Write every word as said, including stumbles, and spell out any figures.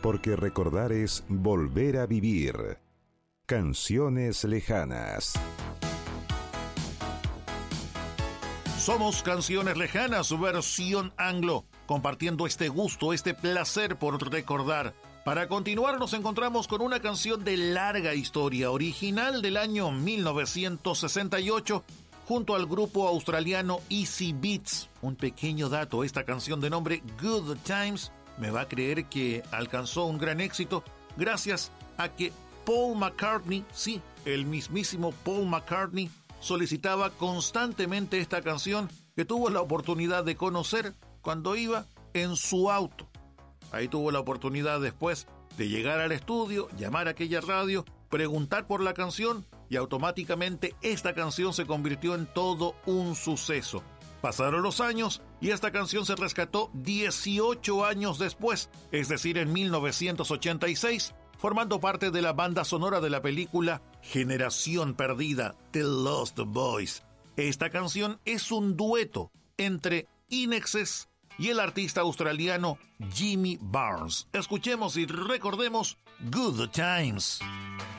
porque recordar es volver a vivir. Canciones lejanas. Somos Canciones Lejanas, versión anglo, compartiendo este gusto, este placer por recordar. Para continuar nos encontramos con una canción de larga historia, original del año mil novecientos sesenta y ocho, junto al grupo australiano Easy Beats. Un pequeño dato, esta canción de nombre Good Times me va a creer que alcanzó un gran éxito gracias a que Paul McCartney, sí, el mismísimo Paul McCartney, solicitaba constantemente esta canción, que tuvo la oportunidad de conocer cuando iba en su auto. Ahí tuvo la oportunidad después de llegar al estudio, llamar a aquella radio, preguntar por la canción y automáticamente esta canción se convirtió en todo un suceso. Pasaron los años y esta canción se rescató dieciocho años después, es decir, en mil novecientos ochenta y seis, formando parte de la banda sonora de la película Generación Perdida, The Lost Boys. Esta canción es un dueto entre In Excess y el artista australiano Jimmy Barnes. Escuchemos y recordemos Good Times.